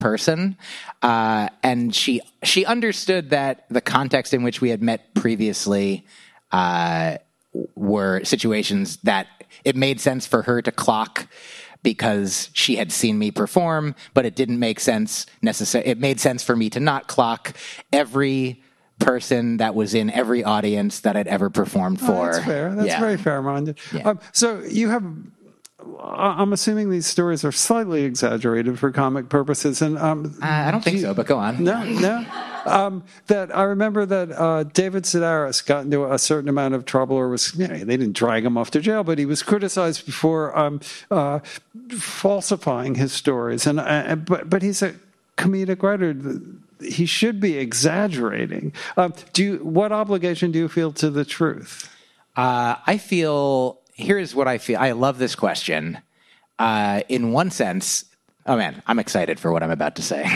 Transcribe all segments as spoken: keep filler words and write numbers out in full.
person, uh, and she she understood that the context in which we had met previously uh, were situations that it made sense for her to clock because she had seen me perform, but it didn't make sense necessarily. It made sense for me to not clock every person that was in every audience that I'd ever performed for. Oh, that's fair. That's yeah. very fair-minded. Yeah. Um, so you have, I'm assuming these stories are slightly exaggerated for comic purposes. And um, uh, I don't think you, so, but go on. No, no. Um, that I remember that uh, David Sedaris got into a certain amount of trouble, or was, you know, they didn't drag him off to jail, but he was criticized for um, uh, falsifying his stories. And uh, but but he's a comedic writer. He should be exaggerating. Um, do you, what obligation do you feel to the truth? Uh, I feel, here's what I feel. I love this question. Uh, in one sense, oh man, I'm excited for what I'm about to say.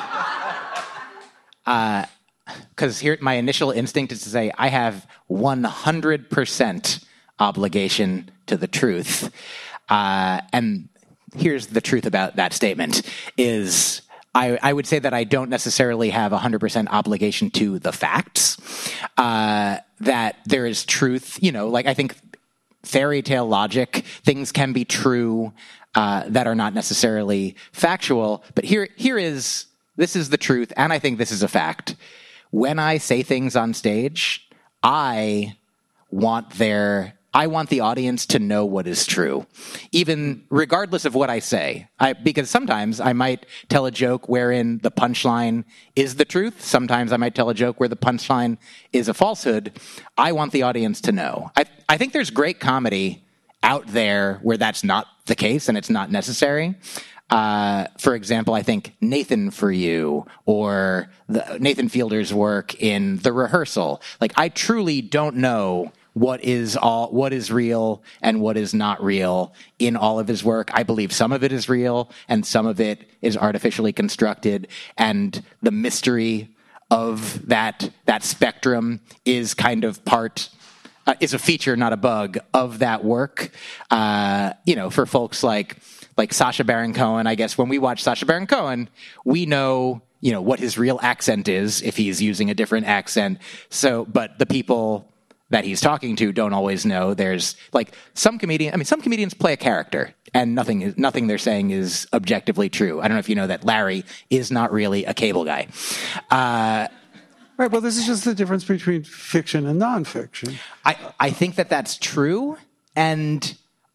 uh, because here, my initial instinct is to say I have one hundred percent obligation to the truth. Uh, and here's the truth about that statement is I, I would say that I don't necessarily have one hundred percent obligation to the facts, uh, that there is truth, you know, like I think fairy tale logic, things can be true uh, that are not necessarily factual. But here, here is, this is the truth, and I think this is a fact. When I say things on stage, I want their... I want the audience to know what is true, even regardless of what I say. I, because sometimes I might tell a joke wherein the punchline is the truth. Sometimes I might tell a joke where the punchline is a falsehood. I want the audience to know. I, I think there's great comedy out there where that's not the case and it's not necessary. Uh, for example, I think Nathan For You or the, Nathan Fielder's work in The Rehearsal. Like, I truly don't know what is all what is real and what is not real in all of his work. I believe some of it is real and some of it is artificially constructed, and the mystery of that that spectrum is kind of part uh, is a feature, not a bug, of that work. Uh, you know, for folks like like Sacha Baron Cohen, I guess when we watch Sacha Baron Cohen, we know you know what his real accent is if he's using a different accent. So, but the people that he's talking to don't always know. There's like some comedian. I mean, some comedians play a character, and nothing is nothing they're saying is objectively true. I don't know if you know that Larry is not really a cable guy. Uh, right. Well, this is just the difference between fiction and nonfiction. I I think that that's true, and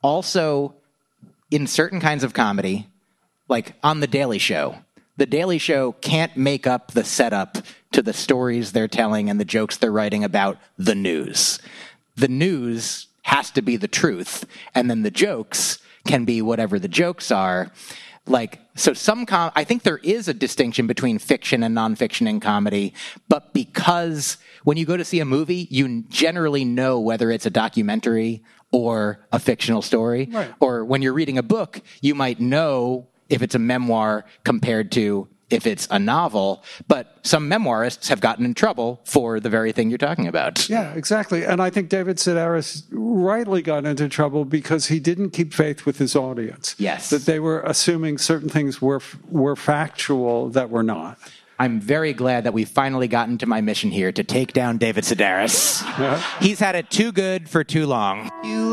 also in certain kinds of comedy, like on The Daily Show. The Daily Show can't make up the setup to the stories they're telling and the jokes they're writing about the news. The news has to be the truth, and then the jokes can be whatever the jokes are. Like, so some com- I think there is a distinction between fiction and nonfiction in comedy, but because when you go to see a movie, you generally know whether it's a documentary or a fictional story. Right. Or when you're reading a book, you might know if it's a memoir compared to if it's a novel, but some memoirists have gotten in trouble for the very thing you're talking about. Yeah, exactly. And I think David Sedaris rightly got into trouble because he didn't keep faith with his audience. Yes. That they were assuming certain things were were factual that were not. I'm very glad that we've finally gotten to my mission here to take down David Sedaris. Yeah. He's had it too good for too long. You